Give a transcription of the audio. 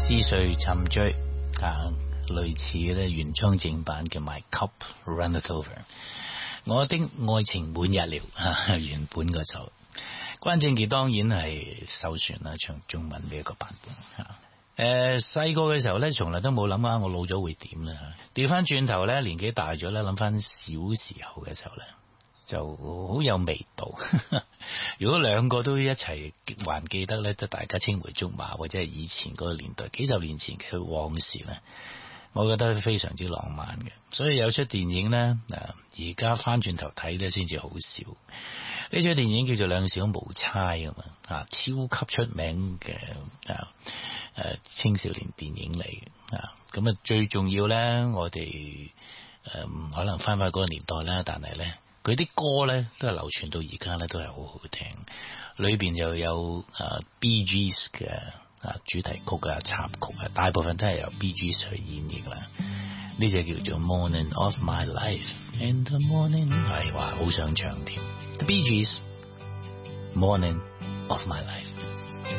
思緒沉醉類似嘅咧原裝正版嘅 My Cup Runneth Over， 我的愛情滿溢了原本嗰首。關正傑當然係首選啦，唱中文呢一個版本。細個嘅時候咧，從來都冇諗下我老咗會點啦。調翻轉頭咧，年紀大咗咧，諗翻小時候嘅時候咧，就好有味道。如果兩個都一齊還記得咧，都大家青梅竹馬，或者係以前嗰個年代，幾十年前嘅往事咧，我覺得非常之浪漫嘅。所以有出電影咧，而家翻轉頭睇咧先至好笑。呢出電影叫做《兩小無猜》啊嘛，超級出名嘅青少年電影嚟嘅。咁最重要咧，我哋可能翻返嗰個年代啦，但係咧佢啲歌咧都係流傳到而家咧，都係好好聽。裏邊又有Bee Gees 嘅主題曲插曲大部分都係由 Bee Gees 去演繹啦。呢隻叫做 Morning of My Life in the Morning， 係話好想唱添。The Bee Gees Morning of My Life。